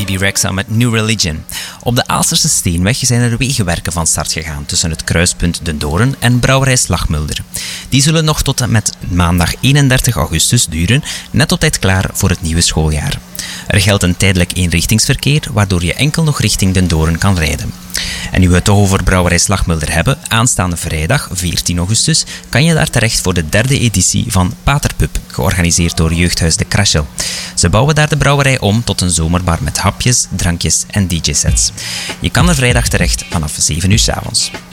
AB Rexa met New Religion. Op de Aalsterse Steenweg zijn er wegenwerken van start gegaan tussen het kruispunt De Doorn en Brouwerij Slagmulder. Die zullen nog tot en met maandag 31 augustus duren, net op tijd klaar voor het nieuwe schooljaar. Er geldt een tijdelijk eenrichtingsverkeer, waardoor je enkel nog richting Den Doorn kan rijden. En nu we het toch over Brouwerij Slagmulder hebben, aanstaande vrijdag, 14 augustus, kan je daar terecht voor de 3e editie van Paterpub, georganiseerd door Jeugdhuis De Krachel. Ze bouwen daar de brouwerij om tot een zomerbar met hapjes, drankjes en DJ-sets. Je kan er vrijdag terecht vanaf 7 uur 's avonds.